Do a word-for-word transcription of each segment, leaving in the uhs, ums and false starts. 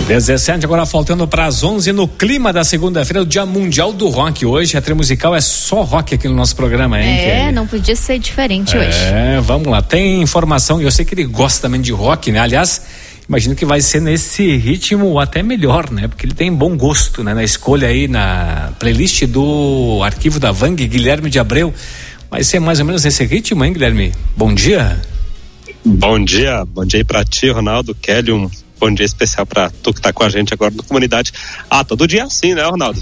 dezessete, agora faltando para as onze, no clima da segunda-feira, o Dia Mundial do Rock. Hoje a trilha musical é só rock aqui no nosso programa, hein? É, Kelly? Não podia ser diferente é, hoje. É, vamos lá. Tem informação, e eu sei que ele gosta também de rock, né? Aliás, imagino que vai ser nesse ritmo até melhor, né? Porque ele tem bom gosto, né? Na escolha aí, na playlist do arquivo da Vang, Guilherme de Abreu. Vai ser mais ou menos nesse ritmo, hein, Guilherme? Bom dia. Bom dia, bom dia aí pra ti, Ronaldo, Kelly, um bom dia especial pra tu que tá com a gente agora na comunidade. Ah, todo dia assim, né, Ronaldo?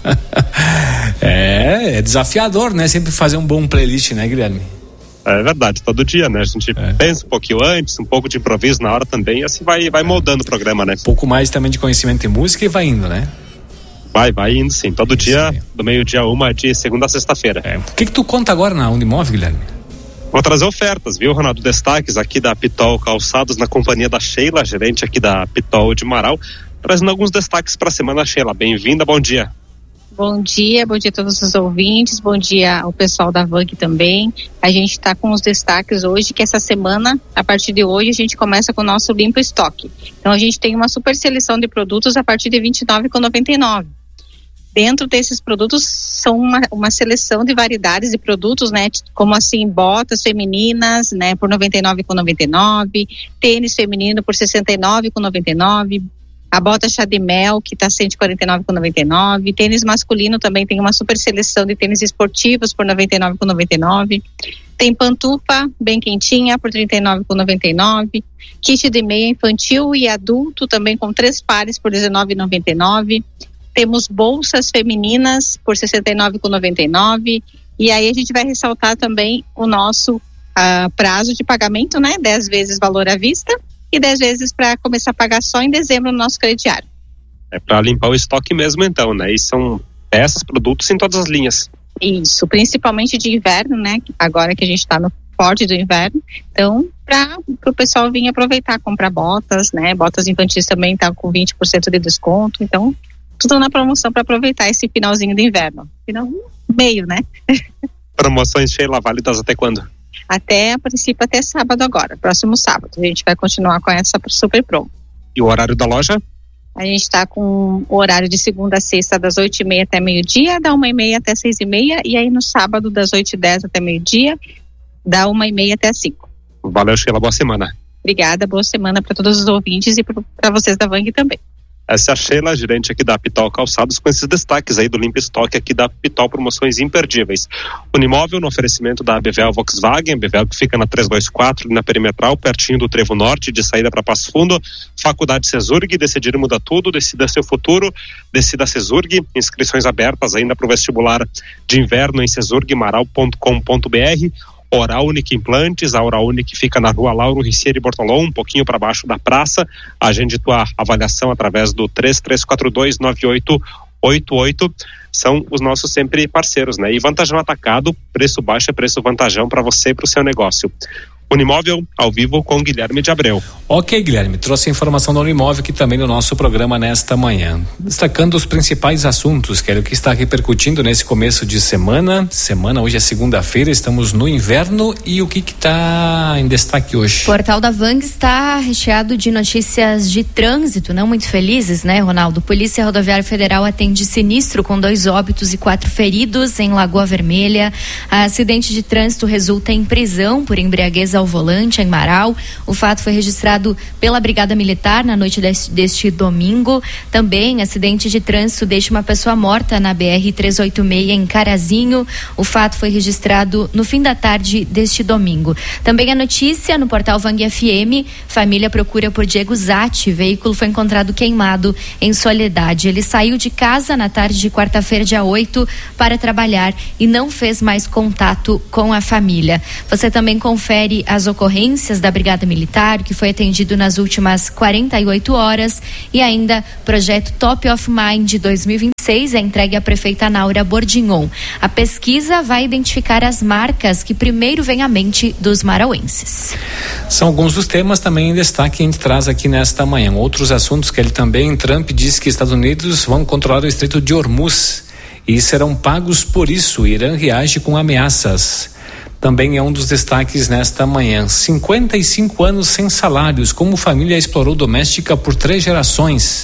é, é desafiador, né? Sempre fazer um bom playlist, né, Guilherme? É verdade, todo dia, né? A gente é. pensa um pouquinho antes, um pouco de improviso na hora também, e assim vai, vai moldando o programa, né? Um pouco mais também de conhecimento de música e vai indo, né? Vai, vai indo sim, todo Isso dia, aí. do meio-dia uma, de segunda a sexta-feira. É. O que que tu conta agora na Unimove, Guilherme? Vou trazer ofertas, viu, Ronaldo? Destaques aqui da Pitol Calçados, na companhia da Sheila, gerente aqui da Pitol de Marau, trazendo alguns destaques para a semana. Sheila, bem-vinda, bom dia. Bom dia, bom dia a todos os ouvintes, bom dia ao pessoal da Vang também. A gente está com os destaques hoje, que essa semana, a partir de hoje, a gente começa com o nosso limpo estoque. Então a gente tem uma super seleção de produtos a partir de vinte e nove reais e noventa e nove centavos. Dentro desses produtos são uma, uma seleção de variedades de produtos, né? Como assim, botas femininas, né? Por noventa e nove reais e noventa e nove centavos, tênis feminino por sessenta e nove reais e noventa e nove centavos, a bota chá de mel que está cento e quarenta e nove reais e noventa e nove centavos, tênis masculino também tem uma super seleção de tênis esportivos por noventa e nove reais e noventa e nove centavos, tem pantufa bem quentinha por trinta e nove reais e noventa e nove centavos, kit de meia infantil e adulto também com três pares por dezenove reais e noventa e nove centavos. Temos bolsas femininas por sessenta e nove reais e noventa e nove centavos, e aí a gente vai ressaltar também o nosso uh, prazo de pagamento, né? dez vezes valor à vista e dez vezes para começar a pagar só em dezembro no nosso crediário. É para limpar o estoque mesmo então, né? E são peças, produtos em todas as linhas. Isso, principalmente de inverno, né? Agora que a gente está no forte do inverno, então para o pessoal vir aproveitar, comprar botas, né? Botas infantis também tá com vinte por cento de desconto, então tudo na promoção para aproveitar esse finalzinho do inverno. Final meio, né? Promoções, Sheila, válidas até quando? Até, a princípio, até sábado agora, próximo sábado. A gente vai continuar com essa super promo. E o horário da loja? A gente está com o horário de segunda a sexta, das oito e meia até meio-dia, da uma e meia até seis e meia, e aí no sábado, das oito e dez até meio-dia, da uma e meia até cinco. Valeu, Sheila, boa semana. Obrigada, boa semana para todos os ouvintes e para vocês da Vang também. Essa é a Sheila, gerente aqui da Pitol Calçados, com esses destaques aí do Limpo Estoque aqui da Pitol, promoções imperdíveis. Unimóvel no oferecimento da B V L Volkswagen, B V L que fica na trezentos e vinte e quatro, na Perimetral, pertinho do Trevo Norte, de saída para Passo Fundo. Faculdade Cesurg, decidir muda tudo, decida seu futuro, decida Cesurg, inscrições abertas ainda para o vestibular de inverno em cesurg maral ponto com ponto b r. Oral Unique Implantes, a Oral Unique fica na rua Lauro Ricieri Bortolom, um pouquinho para baixo da praça. Agende tua avaliação através do três três quatro dois nove oito oito oito. São os nossos sempre parceiros, né? E Vantajão Atacado, preço baixo é preço vantajão para você e para o seu negócio. Unimóvel, ao vivo com Guilherme de Abreu. Ok, Guilherme, trouxe a informação da Unimóvel aqui também no nosso programa nesta manhã. Destacando os principais assuntos, que é o que está repercutindo nesse começo de semana. Semana, hoje é segunda-feira, estamos no inverno, e o que está em destaque hoje? O portal da Vang está recheado de notícias de trânsito, não muito felizes, né, Ronaldo? Polícia Rodoviária Federal atende sinistro com dois óbitos e quatro feridos em Lagoa Vermelha. Acidente de trânsito resulta em prisão por embriaguez ao volante em Marau. O fato foi registrado pela Brigada Militar na noite deste, deste domingo. Também acidente de trânsito deixa uma pessoa morta na B R trezentos e oitenta e seis em Carazinho. O fato foi registrado no fim da tarde deste domingo. Também a notícia no portal Vang F M: família procura por Diego Zatti. Veículo foi encontrado queimado em Soledade. Ele saiu de casa na tarde de quarta-feira, dia oito, para trabalhar e não fez mais contato com a família. Você também confere as ocorrências da Brigada Militar, que foi atendido nas últimas quarenta e oito horas, e ainda projeto Top of Mind dois mil e vinte e seis é entregue à prefeita Naura Bordignon. A pesquisa vai identificar as marcas que primeiro vêm à mente dos marauenses. São alguns dos temas também em destaque que a gente traz aqui nesta manhã. Outros assuntos que ele também, Trump disse que Estados Unidos vão controlar o Estreito de Hormuz e serão pagos por isso. Irã reage com ameaças. Também é um dos destaques nesta manhã. cinquenta e cinco anos sem salários, como família explorou doméstica por três gerações.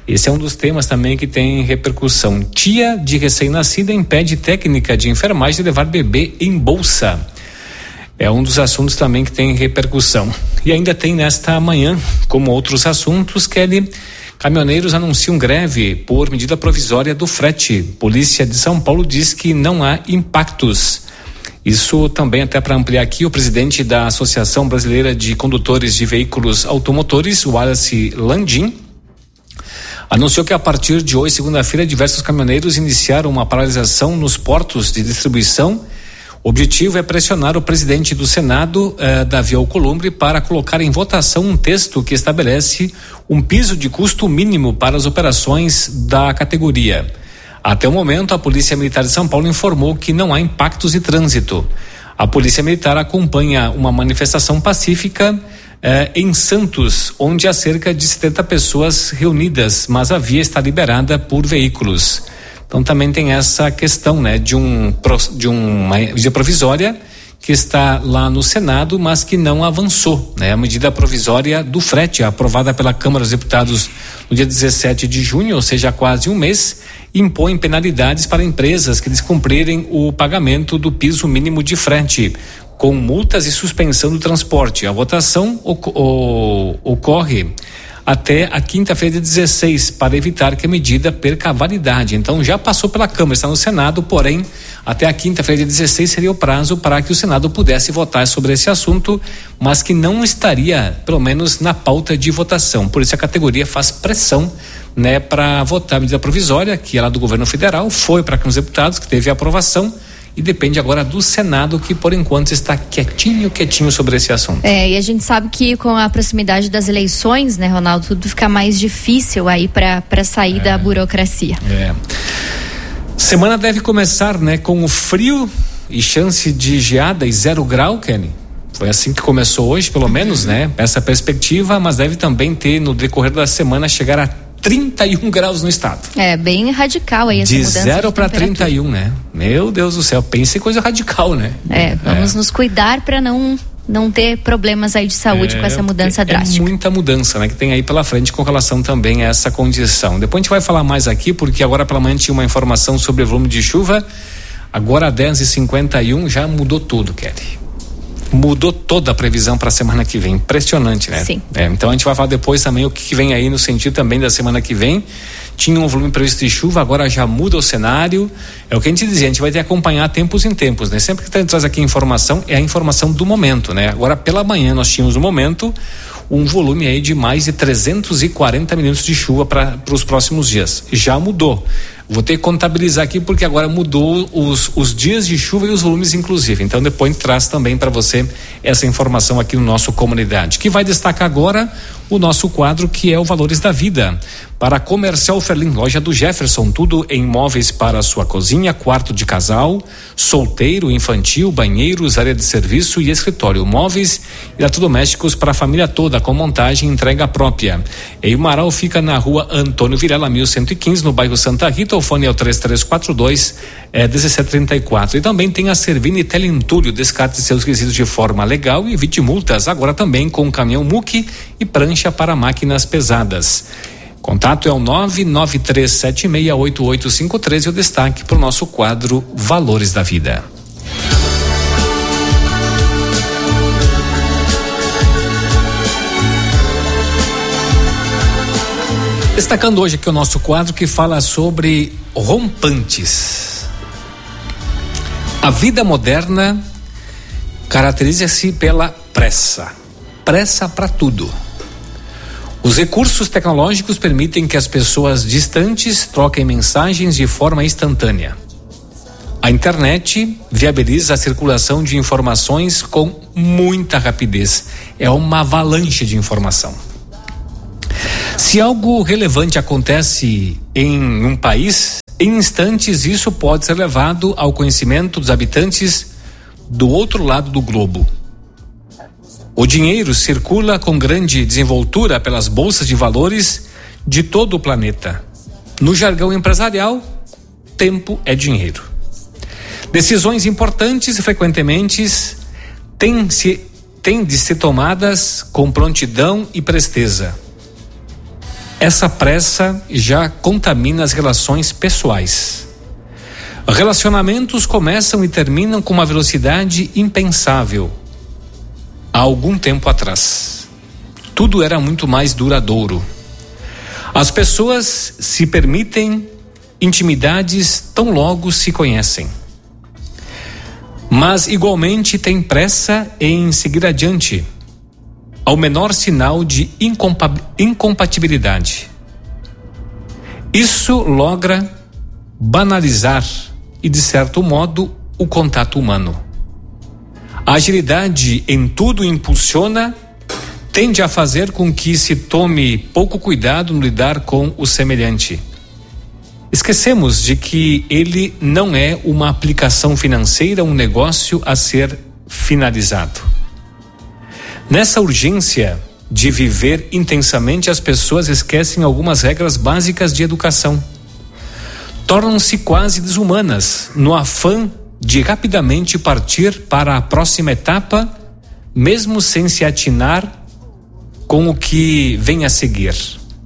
Esse é um dos temas também que tem repercussão. Tia de recém-nascida impede técnica de enfermagem de levar bebê em bolsa. É um dos assuntos também que tem repercussão. E ainda tem nesta manhã, como outros assuntos, Kelly, caminhoneiros anunciam greve por medida provisória do frete. Polícia de São Paulo diz que não há impactos. Isso também, até para ampliar aqui, o presidente da Associação Brasileira de Condutores de Veículos Automotores, Wallace Landim, anunciou que a partir de hoje, segunda-feira, diversos caminhoneiros iniciaram uma paralisação nos portos de distribuição. O objetivo é pressionar o presidente do Senado, eh, Davi Alcolumbre, para colocar em votação um texto que estabelece um piso de custo mínimo para as operações da categoria. Até o momento, a Polícia Militar de São Paulo informou que não há impactos de trânsito. A Polícia Militar acompanha uma manifestação pacífica eh, em Santos, onde há cerca de setenta pessoas reunidas, mas a via está liberada por veículos. Então também tem essa questão, né, de um de uma medida provisória que está lá no Senado, mas que não avançou, né? A medida provisória do frete, aprovada pela Câmara dos Deputados no dia dezessete de junho, ou seja, há quase um mês, impõe penalidades para empresas que descumprirem o pagamento do piso mínimo de frete, com multas e suspensão do transporte. A votação ocorre até a quinta-feira de dezesseis, para evitar que a medida perca a validade. Então já passou pela Câmara, está no Senado, porém até a quinta-feira de dezesseis seria o prazo para que o Senado pudesse votar sobre esse assunto, mas que não estaria, pelo menos, na pauta de votação. Por isso a categoria faz pressão, né, para votar a medida provisória, que é lá do governo federal, foi para a Câmara dos Deputados, que teve a aprovação, e depende agora do Senado, que por enquanto está quietinho, quietinho sobre esse assunto. É, e a gente sabe que com a proximidade das eleições, né, Ronaldo, tudo fica mais difícil aí para para sair é. da burocracia. É. Semana deve começar, né, com o frio e chance de geada e zero grau, Kenny. Foi assim que começou hoje, pelo menos, né? Essa perspectiva, mas deve também ter no decorrer da semana chegar a trinta e um graus no estado. É, bem radical aí essa de mudança. zero para trinta e um, né? Meu Deus do céu, pense em coisa radical, né? É, vamos é. nos cuidar para não não ter problemas aí de saúde é, com essa mudança drástica. É muita mudança, né? Que tem aí pela frente com relação também a essa condição. Depois a gente vai falar mais aqui, porque agora pela manhã tinha uma informação sobre o volume de chuva. Agora dez e cinquenta e um já mudou tudo, Kelly. Mudou toda a previsão para a semana que vem. Impressionante, né? Sim. É, então a gente vai falar depois também o que vem aí no sentido também da semana que vem. Tinha um volume previsto de chuva, agora já muda o cenário. É o que a gente dizia, a gente vai ter que acompanhar tempos em tempos, né? Sempre que a gente traz aqui informação, é a informação do momento, né? Agora pela manhã nós tínhamos no momento um volume aí de mais de trezentos e quarenta milímetros de chuva para os próximos dias. Já mudou. Vou ter que contabilizar aqui porque agora mudou os, os dias de chuva e os volumes inclusive. Então depois a gente traz também para você essa informação aqui no nosso Comunidade, que vai destacar agora o nosso quadro, que é o Valores da Vida. Para Comercial Ferlin, loja do Jefferson, tudo em móveis para a sua cozinha, quarto de casal, solteiro, infantil, banheiros, área de serviço e escritório, móveis e eletrodomésticos para a família toda, com montagem e entrega própria. E o Marau fica na rua Antônio Vilela, mil cento e quinze, no bairro Santa Rita. O fone é o três três quatro dois, é, dezessete trinta e quatro. E também tem a Servini Teleentulho, descarte seus resíduos de forma legal e evite multas, agora também com caminhão muque e prancha para máquinas pesadas. Contato é o nove nove três sete seis oito oito cinco três e o destaque para o nosso quadro Valores da Vida. Destacando hoje aqui o nosso quadro que fala sobre rompantes. A vida moderna caracteriza-se pela pressa. Pressa para tudo. Os recursos tecnológicos permitem que as pessoas distantes troquem mensagens de forma instantânea. A internet viabiliza a circulação de informações com muita rapidez. É uma avalanche de informação. Se algo relevante acontece em um país, em instantes isso pode ser levado ao conhecimento dos habitantes do outro lado do globo. O dinheiro circula com grande desenvoltura pelas bolsas de valores de todo o planeta. No jargão empresarial, tempo é dinheiro. Decisões importantes e frequentemente têm, se, têm de ser tomadas com prontidão e presteza. essa pressa já contamina as relações pessoais. Relacionamentos começam e terminam com uma velocidade impensável. Há algum tempo atrás, tudo era muito mais duradouro. As pessoas se permitem intimidades tão logo se conhecem. Mas igualmente têm pressa em seguir adiante, ao menor sinal de incompa- incompatibilidade. Isso logra banalizar e, de certo modo, o contato humano. A agilidade em tudo impulsiona, tende a fazer com que se tome pouco cuidado no lidar com o semelhante. Esquecemos de que ele não é uma aplicação financeira, um negócio a ser finalizado. Nessa urgência de viver intensamente, as pessoas esquecem algumas regras básicas de educação. Tornam-se quase desumanas no afã de rapidamente partir para a próxima etapa, mesmo sem se atinar com o que vem a seguir.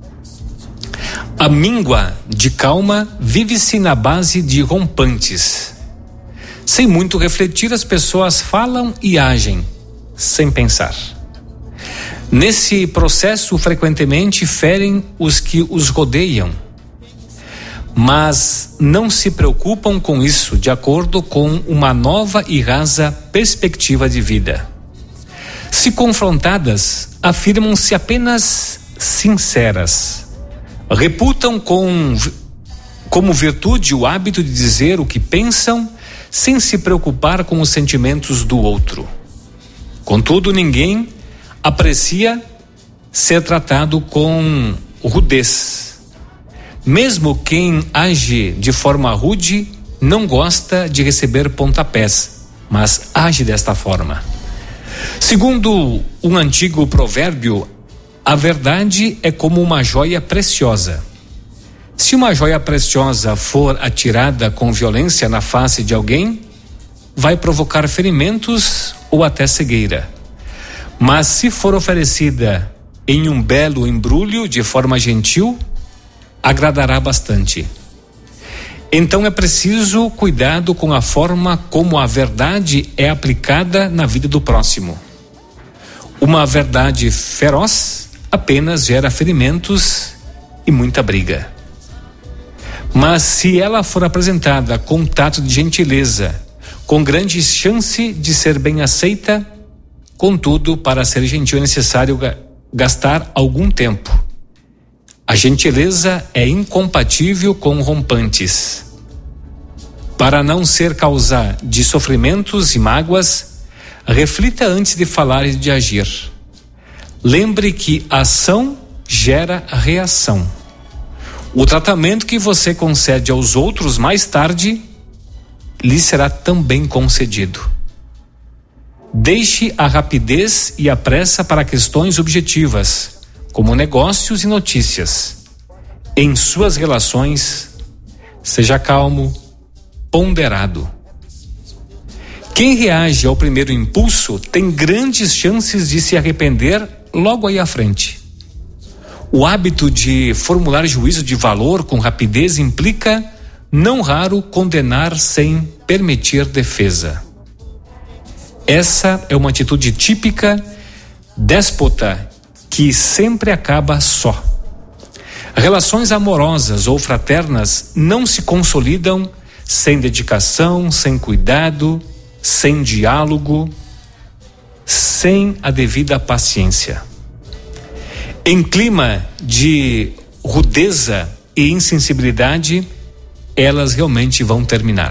A míngua de calma vive-se na base de rompantes. Sem muito refletir, as pessoas falam e agem, sem pensar. Nesse processo, frequentemente ferem os que os rodeiam, mas não se preocupam com isso de acordo com uma nova e rasa perspectiva de vida. Se confrontadas, afirmam-se apenas sinceras. Reputam com, como virtude o hábito de dizer o que pensam sem se preocupar com os sentimentos do outro. Contudo, ninguém aprecia ser tratado com rudez. Mesmo quem age de forma rude não gosta de receber pontapés, mas age desta forma. Segundo um antigo provérbio, a verdade é como uma joia preciosa. Se uma joia preciosa for atirada com violência na face de alguém, vai provocar ferimentos ou até cegueira. Mas se for oferecida em um belo embrulho de forma gentil, agradará bastante. Então é preciso cuidado com a forma como a verdade é aplicada na vida do próximo. Uma verdade feroz apenas gera ferimentos e muita briga. Mas se ela for apresentada com tato de gentileza, com grande chance de ser bem aceita, contudo, para ser gentil é necessário gastar algum tempo. A gentileza é incompatível com rompantes. Para não ser causa de sofrimentos e mágoas, reflita antes de falar e de agir. Lembre que ação gera reação. O tratamento que você concede aos outros mais tarde lhe será também concedido. Deixe a rapidez e a pressa para questões objetivas, como negócios e notícias. Em suas relações, seja calmo, ponderado. Quem reage ao primeiro impulso tem grandes chances de se arrepender logo aí à frente. O hábito de formular juízo de valor com rapidez implica, não raro, condenar sem permitir defesa. Essa é uma atitude típica, déspota, que sempre acaba só. Relações amorosas ou fraternas não se consolidam sem dedicação, sem cuidado, sem diálogo, sem a devida paciência. Em clima de rudeza e insensibilidade, elas realmente vão terminar.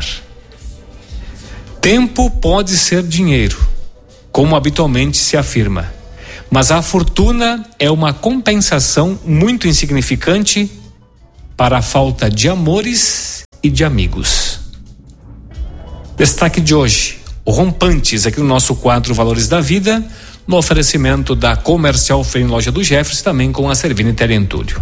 Tempo pode ser dinheiro, como habitualmente se afirma, mas a fortuna é uma compensação muito insignificante para a falta de amores e de amigos. Destaque de hoje, rompantes, aqui no nosso quadro Valores da Vida, no oferecimento da Comercial Feira em Loja do Jefferson, também com a Servini Telentúlio.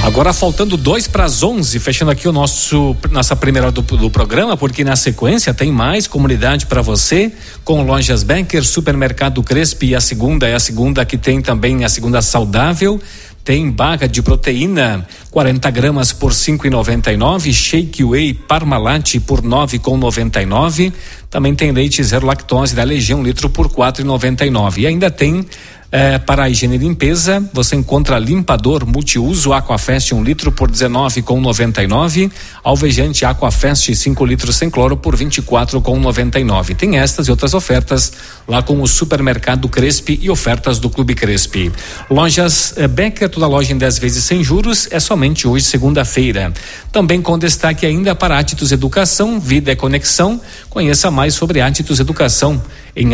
Agora faltando dois para as onze, fechando aqui o nosso nossa primeira hora do, do programa, porque na sequência tem mais comunidade para você com Lojas Becker, Supermercado Crespi, e a segunda é a segunda que tem também a segunda saudável. Tem barra de proteína quarenta gramas por cinco e noventa e nove, Shake Whey Parmalat por nove com noventa e nove. Também tem leite zero lactose da Legião litro por quatro e noventa e nove. E ainda tem eh, para a higiene e limpeza, você encontra limpador multiuso Aquafest um litro por dezenove com noventa e nove, alvejante Aquafest cinco litros sem cloro por vinte e quatro com noventa e nove. Tem estas e outras ofertas lá com o Supermercado Crespi e ofertas do Clube Crespi. Lojas eh, Becker, toda loja em dez vezes sem juros, é somente hoje, segunda-feira. Também com destaque ainda para Atitus Educação, Vida é Conexão. Conheça mais sobre Atitus Educação em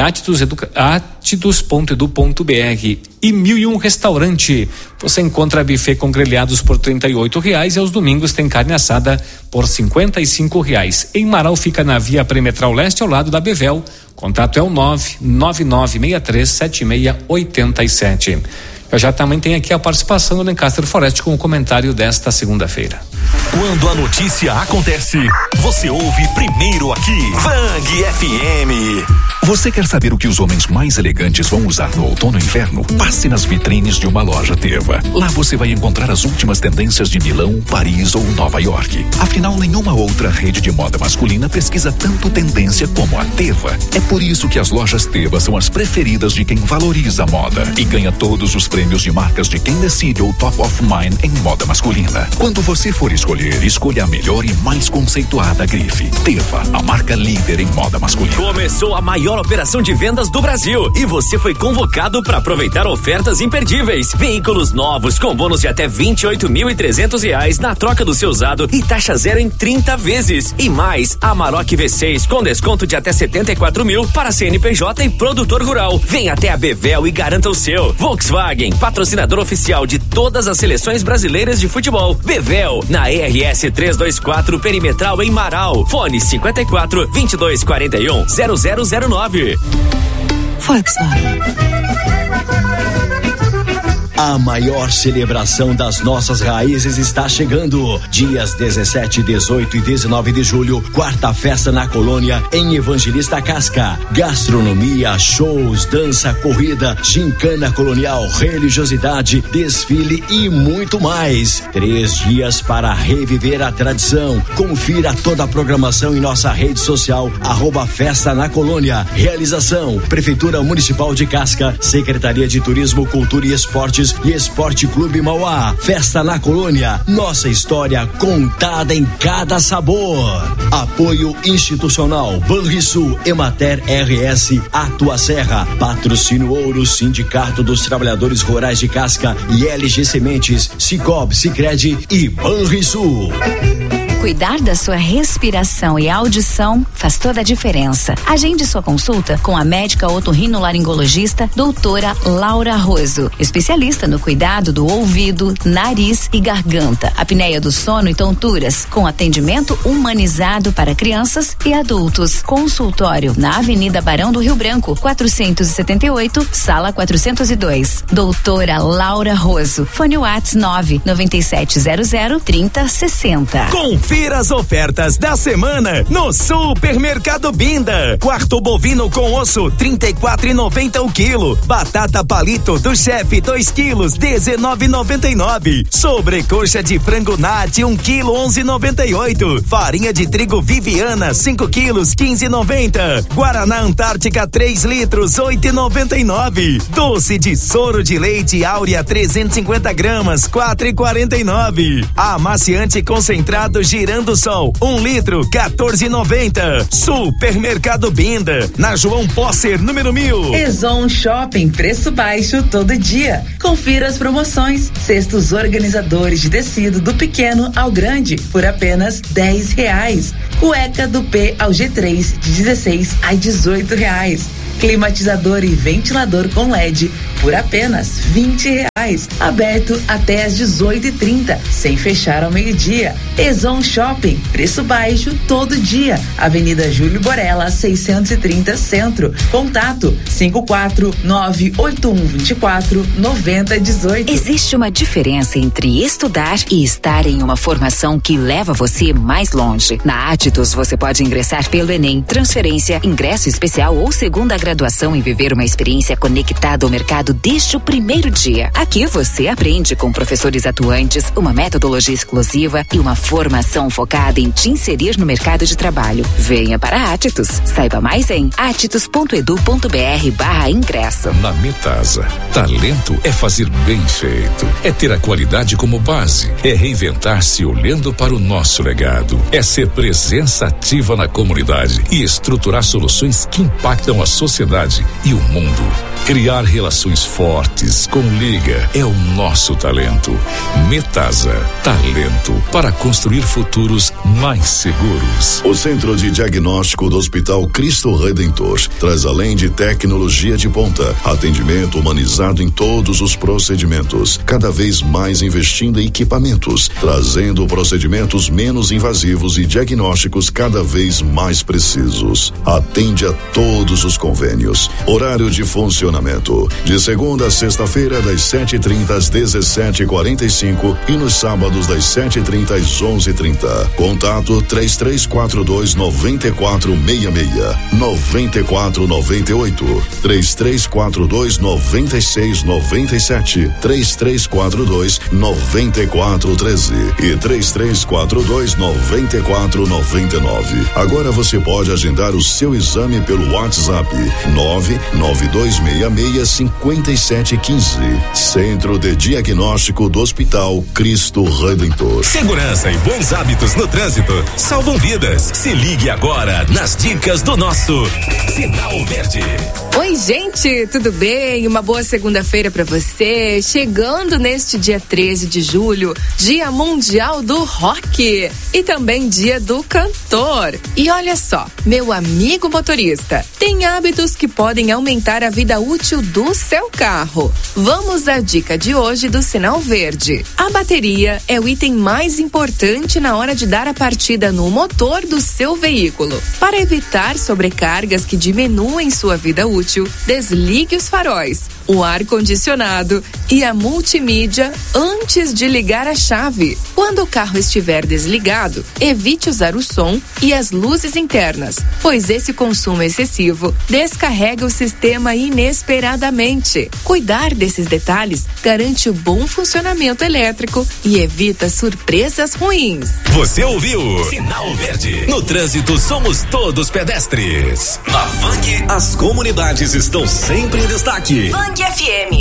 atitus ponto edu ponto br. E Mil e Um Restaurante. Você encontra buffet com grelhados por trinta e oito reais e aos domingos tem carne assada por cinquenta e cinco reais. Em Marau fica na Via Perimetral Leste ao lado da Bevel. Contato é o nove nove nove seis três sete seis oito sete. Eu já também tenho aqui a participação do Lancaster Forest com o comentário desta segunda-feira. Quando a notícia acontece, você ouve primeiro aqui. Vang F M. Você quer saber o que os homens mais elegantes vão usar no outono e inverno? Passe nas vitrines de uma loja Teva. Lá você vai encontrar as últimas tendências de Milão, Paris ou Nova York. Afinal, nenhuma outra rede de moda masculina pesquisa tanto tendência como a Teva. É por isso que as lojas Teva são as preferidas de quem valoriza a moda e ganha todos os prêmios de marcas de quem decide o Top of Mind em moda masculina. Quando você for escolher, escolha a melhor e mais conceituada grife. Teva, a marca líder em moda masculina. Começou a maior operação de vendas do Brasil e você foi convocado para aproveitar ofertas imperdíveis. Veículos novos com bônus de até vinte e oito mil e trezentos reais na troca do seu usado e taxa zero em trinta vezes. E mais, Amarok V seis com desconto de até setenta e quatro mil para C N P J e produtor rural. Vem até a Bevel e garanta o seu. Volkswagen, patrocinador oficial de todas as seleções brasileiras de futebol. Bevel, na E R S trezentos e vinte e quatro Perimetral em Marau. Fone cinquenta e quatro, vinte e dois, quarenta e um, zero zero zero nove. Volkswagen. A maior celebração das nossas raízes está chegando. Dias dezessete, dezoito e dezenove de julho, quarta festa na Colônia, em Evangelista Casca. Gastronomia, shows, dança, corrida, gincana colonial, religiosidade, desfile e muito mais. Três dias para reviver a tradição. Confira toda a programação em nossa rede social, arroba Festa na Colônia. Realização, Prefeitura Municipal de Casca, Secretaria de Turismo, Cultura e Esportes e Esporte Clube Mauá. Festa na Colônia, nossa história contada em cada sabor. Apoio institucional, Banrisul, Emater R S, Atua Serra, Patrocínio Ouro, Sindicato dos Trabalhadores Rurais de Casca e L G Sementes, Cicobi, Sicredi e Banrisul. Cuidar da sua respiração e audição faz toda a diferença. Agende sua consulta com a médica otorrinolaringologista doutora Laura Roso, especialista no cuidado do ouvido, nariz e garganta, apneia do sono e tonturas, com atendimento humanizado para crianças e adultos. Consultório na Avenida Barão do Rio Branco, quatrocentos e setenta e oito, sala quatrocentos e dois. Doutora Laura Roso. Fone Whats nove nove sete zero zero trinta sessenta. Confira as ofertas da semana no Supermercado Binda. Quarto bovino com osso, trinta e quatro e noventa o quilo. Batata palito do chefe, dois quilos, dezenove e noventa e nove. Sobrecoxa de frango nat, um quilo, onze e noventa e oito. Farinha de trigo Viviana, cinco quilos, quinze e noventa. Guaraná Antártica, três litros, oito e noventa e nove. Doce de soro de leite Áurea, trezentos e cinquenta gramas, quatro e quarenta e nove. Amaciante concentrado Girando Sol, um litro, quatorze e noventa. Supermercado Binda, na João Posser, número mil. Exon Shopping, preço baixo todo dia. Confira as promoções. Cestos organizadores de tecido do pequeno ao grande por apenas dez reais. Cueca do P ao G três de dezesseis a dezoito reais. Climatizador e ventilador com L E D por apenas vinte reais. Aberto até às dezoito e trinta, sem fechar ao meio-dia. Exon Shopping, preço baixo todo dia. Avenida Júlio Borella, seiscentos e trinta Centro. Contato cinco quatro nove oito um dois quatro nove zero um oito. Existe uma diferença entre estudar e estar em uma formação que leva você mais longe. Na Atitus você pode ingressar pelo Enem, transferência, ingresso especial ou segunda graduação e viver uma experiência conectada ao mercado desde o primeiro dia. Aqui você aprende com professores atuantes, uma metodologia exclusiva e uma formação focada em te inserir no mercado de trabalho. Venha para a Atitus. Saiba mais em atitus ponto edu ponto br barra ingresso. Na Metasa, talento é fazer bem feito, é ter a qualidade como base, é reinventar-se olhando para o nosso legado, é ser presença ativa na comunidade e estruturar soluções que impactam a sociedade e o mundo. Criar relações fortes com Liga é o nosso talento. Metasa, talento para construir futuros mais seguros. O Centro de Diagnóstico do Hospital Cristo Redentor traz, além de tecnologia de ponta, atendimento humanizado em todos os procedimentos, cada vez mais investindo em equipamentos, trazendo procedimentos menos invasivos e diagnósticos cada vez mais precisos. Atende a todos os convênios. Horário de funcionamento de segunda a sexta-feira das sete e trinta às dezessete e quarenta e cinco e nos sábados das sete e trinta às onze e trinta. Contato três três quatro dois nove quatro seis seis nove quatro nove oito três três quatro dois nove seis nove sete três três quatro dois nove quatro um três e três três quatro dois nove quatro nove nove. Agora você pode agendar o seu exame pelo WhatsApp nove nove dois seis seis cinco sete um cinco. Centro de Diagnóstico do Hospital Cristo Redentor. Segurança e bons hábitos no trânsito salvam vidas. Se ligue agora nas dicas do nosso Sinal Verde. Oi, gente, tudo bem? Uma boa segunda-feira para você. Chegando neste dia treze de julho, Dia Mundial do Rock e também Dia do Cantor. E olha só, meu amigo motorista, tem hábitos que podem aumentar a vida útil do seu carro. Vamos à dica de hoje do Sinal Verde. A bateria é o item mais importante na hora de dar a partida no motor do seu veículo. Para evitar sobrecargas que diminuem sua vida útil, desligue os faróis, o ar-condicionado e a multimídia antes de ligar a chave. Quando o carro estiver desligado, evite usar o som e as luzes internas, pois esse consumo excessivo descarrega o sistema inesperadamente. Cuidar desses detalhes garante o bom funcionamento elétrico e evita surpresas ruins. Você ouviu? Sinal Verde. No trânsito somos todos pedestres. Na Vang, as comunidades estão sempre em destaque. Vang F M.